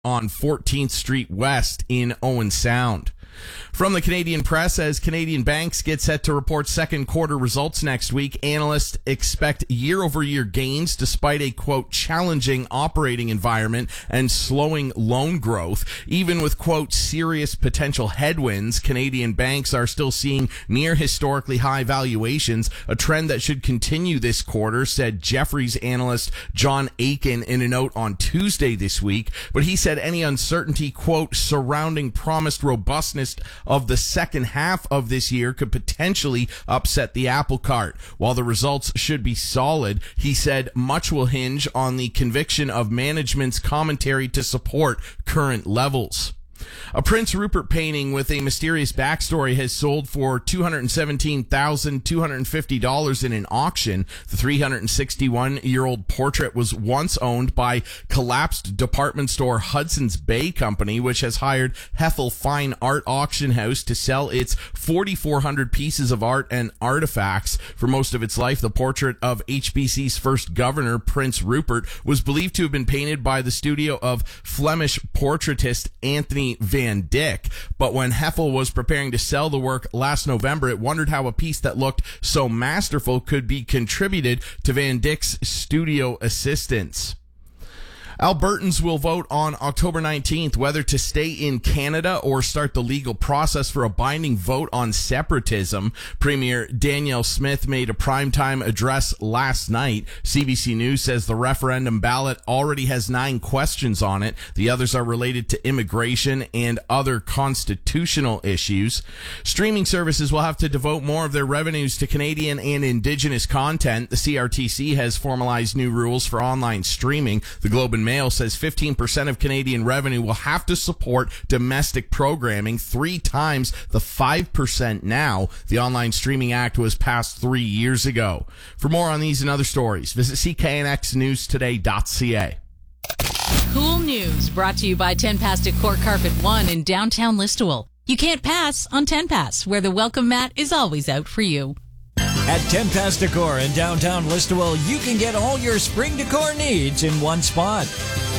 on 14th Street West in Owen Sound. From the Canadian Press, as Canadian banks get set to report second quarter results next week, analysts expect year-over-year gains despite a, quote, challenging operating environment and slowing loan growth. Even with, quote, serious potential headwinds, Canadian banks are still seeing near historically high valuations, a trend that should continue this quarter, said Jefferies analyst John Aiken in a note on Tuesday this week. But he said any uncertainty, quote, surrounding promised robustness of the second half of this year could potentially upset the apple cart. While the results should be solid, he said much will hinge on the conviction of management's commentary to support current levels. A Prince Rupert painting with a mysterious backstory has sold for $217,250 in an auction. The 361-year-old portrait was once owned by collapsed department store Hudson's Bay Company, which has hired Hethel Fine Art Auction House to sell its 4,400 pieces of art and artifacts. For most of its life, the portrait of HBC's first governor, Prince Rupert, was believed to have been painted by the studio of Flemish portraitist Anthony Van Dyck. But when Hethel was preparing to sell the work last November, it wondered how a piece that looked so masterful could be contributed to Van Dyck's studio assistants. Albertans will vote on October 19th whether to stay in Canada or start the legal process for a binding vote on separatism. Premier Danielle Smith made a primetime address last night. CBC News says the referendum ballot already has 9 questions on it. The others are related to immigration and other constitutional issues. Streaming services will have to devote more of their revenues to Canadian and Indigenous content. The CRTC has formalized new rules for online streaming. The Globe and Mail says 15% of Canadian revenue will have to support domestic programming, 3 times the 5% now. The Online Streaming Act was passed 3 years ago. For more on these and other stories, visit cknxnewstoday.ca. Cool News brought to you by 10 Past Decor Carpet 1 in downtown Listowel. You can't pass on 10 Pass, where the welcome mat is always out for you. At 10 Past Decor in downtown Listowel, you can get all your spring decor needs in one spot.